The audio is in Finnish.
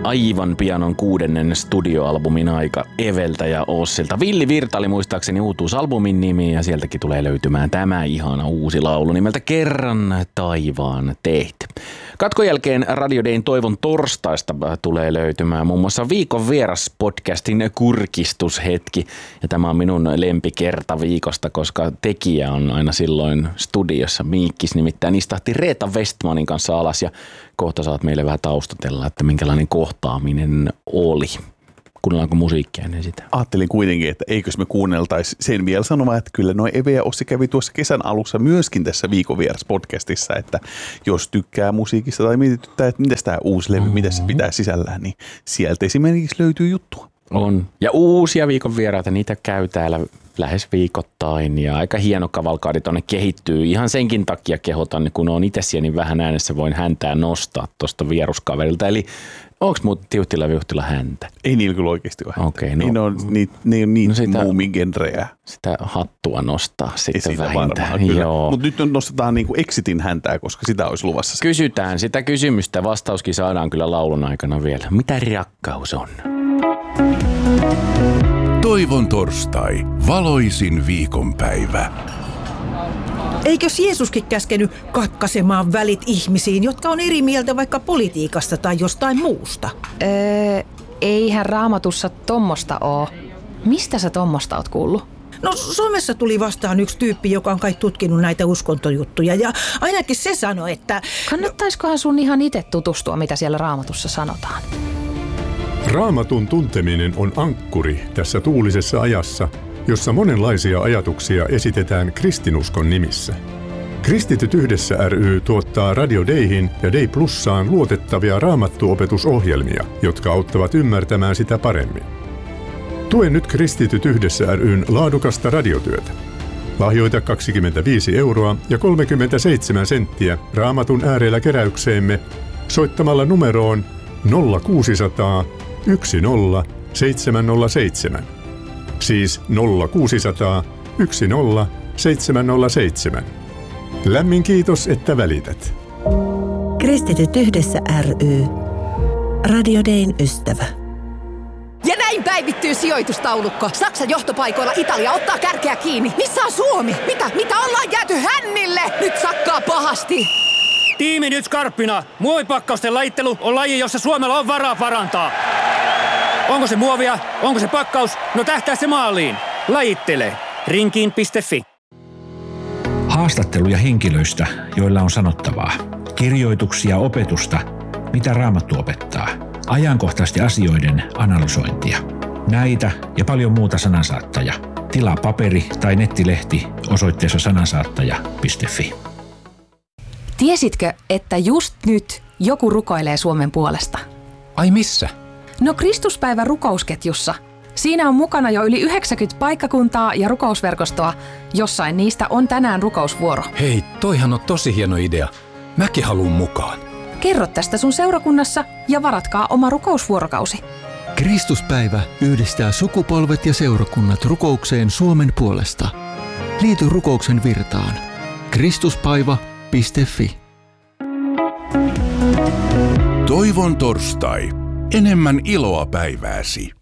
aivan pian on 6. studioalbumin aika Eveltä ja Ossilta. Villi Virta oli muistaakseni uutuusalbumin nimi ja sieltäkin tulee löytymään tämä ihana uusi laulu nimeltä Kerran taivaan teit. Katkon jälkeen Radio Dayn Toivon torstaista tulee löytymään muun muassa Viikon vieras podcastin kurkistushetki. Ja tämä on minun lempikerta viikosta, koska tekijä on aina silloin studiossa. Miikkis nimittäin istahti Reetta Westmanin kanssa alas ja kohta saat meille vähän taustatella, että minkälainen kohtaaminen oli. Kuunnellaanko musiikkia ennen sitä? Ajattelin kuitenkin, että eikös me kuunneltaisi sen vielä sanomaan, että kyllä noi Eve ja Ossi kävi tuossa kesän alussa myöskin tässä Viikon vieras podcastissa, että jos tykkää musiikista tai mietityttää, että mitäs tämä uusi levy, mitä se pitää sisällään, niin sieltä esimerkiksi löytyy juttua. On. Ja uusia Viikon vieraita, niitä käy täällä lähes viikoittain ja aika hieno kavalkaadi tonne kehittyy. Ihan senkin takia kehotan, kun on itse siellä niin vähän äänessä, voin häntää nostaa tuosta vieruskaverilta. Eli onko muuten Tiuhtila Viuhtila häntä? Ei niillä kyllä oikeasti ole häntä. Okei, no, ne on niitä muumigenrejä. Sitä hattua nostaa sitten vähintään. Mutta nyt nostetaan niinku Exitin häntää, koska sitä olisi luvassa. Kysytään sitä kysymystä. Vastauskin saadaan kyllä laulun aikana vielä. Mitä rakkaus on? Toivon torstai. Valoisin viikonpäivä. Eikös Jeesuskin käskenyt katkaisemaan välit ihmisiin, jotka on eri mieltä vaikka politiikasta tai jostain muusta? Eihän Raamatussa tommosta oo. Mistä sä tommosta oot kuullut? No somessa tuli vastaan yksi tyyppi, joka on kai tutkinut näitä uskontojuttuja ja ainakin se sanoi, että... Kannattaiskohan sun ihan itse tutustua, mitä siellä Raamatussa sanotaan? Raamatun tunteminen on ankkuri tässä tuulisessa ajassa, jossa monenlaisia ajatuksia esitetään kristinuskon nimissä. Kristityt yhdessä ry tuottaa Radio Dayhin ja Day Plussaan luotettavia raamattuopetusohjelmia, jotka auttavat ymmärtämään sitä paremmin. Tue nyt Kristityt yhdessä ry:n laadukasta radiotyötä. Lahjoita 25 € ja 37 senttiä Raamatun äärellä keräykseemme soittamalla numeroon 0600 10 707. Siis 0600 10 707. Lämmin kiitos, että välität. Kristityt yhdessä ry. Radio Dayn ystävä. Ja näin päivittyy sijoitustaulukko. Saksan johtopaikoilla Italia ottaa kärkeä kiinni. Missä on Suomi? Mitä ollaan jääty hännille? Nyt sakkaa pahasti. Tiimi nyt skarppina. Muovipakkausten lajittelu on laji, jossa Suomella on varaa parantaa. Onko se muovia? Onko se pakkaus? No tähtää se maaliin. Lajittele. Rinkiin.fi. Haastatteluja henkilöistä, joilla on sanottavaa. Kirjoituksia opetusta, mitä Raamattu opettaa. Ajankohtaisten asioiden analysointia. Näitä ja paljon muuta Sanansaattaja. Tilaa paperi- tai nettilehti osoitteessa sanansaattaja.fi. Tiesitkö, että just nyt joku rukoilee Suomen puolesta? Ai missä? No Kristuspäivän rukousketjussa. Siinä on mukana jo yli 90 paikkakuntaa ja rukousverkostoa. Jossain niistä on tänään rukousvuoro. Hei, toihan on tosi hieno idea. Mäkin haluun mukaan. Kerro tästä sun seurakunnassa ja varatkaa oma rukousvuorokausi. Kristuspäivä yhdistää sukupolvet ja seurakunnat rukoukseen Suomen puolesta. Liity rukouksen virtaan. Kristuspaiva.fi. Toivon torstai. Enemmän iloa päivääsi.